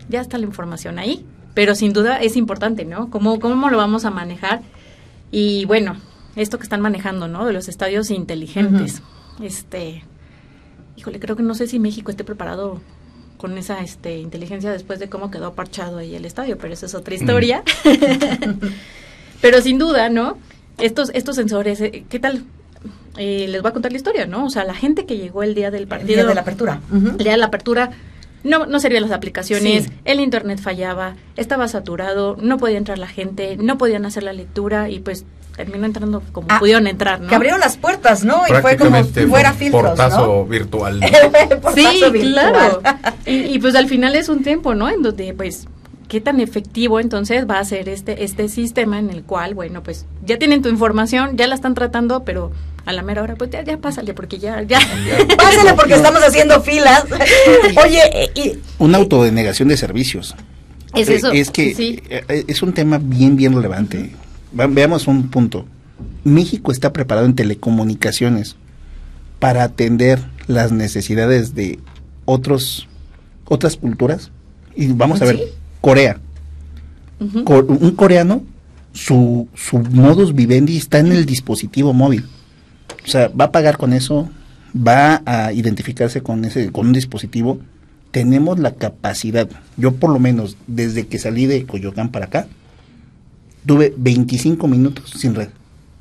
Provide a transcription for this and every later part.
ya está la información ahí, pero sin duda es importante, ¿no? ¿Cómo lo vamos a manejar? Y bueno, esto que están manejando, ¿no? De los estadios inteligentes. Híjole, creo que no sé si México esté preparado con esa inteligencia después de cómo quedó parchado ahí el estadio, pero esa es otra historia. Pero sin duda, ¿no? Estos sensores, ¿qué tal? Les voy a contar la historia, ¿no? O sea, la gente que llegó el día del partido, el día de la apertura, el día de la apertura, no servían las aplicaciones, el internet fallaba, estaba saturado, no podía entrar la gente, no podían hacer la lectura y pues terminó entrando como pudieron entrar, ¿no? Que abrieron las puertas, ¿no? Y fue como fuera filtros, portazo, ¿no? virtual. Sí, claro. Y pues al final es un tiempo, ¿no? En donde pues qué tan efectivo entonces va a ser este sistema en el cual, bueno, pues ya tienen tu información, ya la están tratando, pero a la mera hora, pues ya pásale, porque ya. Pásale porque estamos haciendo filas. Oye, una autodenegación de servicios. Es eso. Es que es un tema bien relevante. Veamos un punto. México está preparado en telecomunicaciones para atender las necesidades de otras culturas. Y vamos a ver, Corea. Un coreano, su modus vivendi está en el dispositivo móvil. O sea, va a pagar con eso, va a identificarse con un dispositivo. Tenemos la capacidad, yo por lo menos desde que salí de Coyoacán para acá, tuve 25 minutos sin red.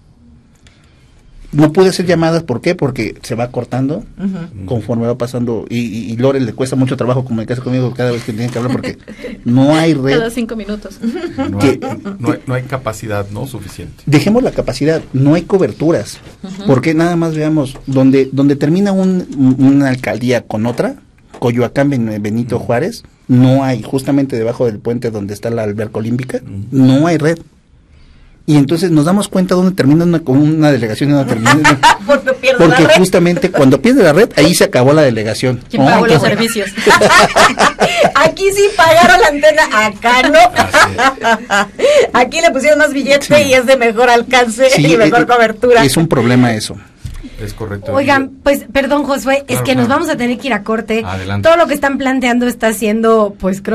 No pude hacer llamadas, ¿por qué? Porque se va cortando conforme va pasando, y Lore le cuesta mucho trabajo comunicarse conmigo cada vez que tiene que hablar porque no hay red. Cada 5 minutos. No hay capacidad, ¿no? Suficiente. Dejemos la capacidad, no hay coberturas, porque nada más veamos, donde termina una alcaldía con otra, Coyoacán, Benito Juárez, no hay, justamente debajo del puente donde está la alberca olímpica, no hay red. Y entonces nos damos cuenta dónde termina una delegación y dónde termina. Porque justamente cuando pierde la red, ahí se acabó la delegación. ¿Quién pagó los servicios? Aquí sí pagaron la antena, acá no. Aquí le pusieron más billete y es de mejor alcance y mejor cobertura. Es un problema eso. Es correcto. Oigan, pues, perdón, Josué, es que nos vamos a tener que ir a corte. Adelante. Todo lo que están planteando está siendo, pues, creo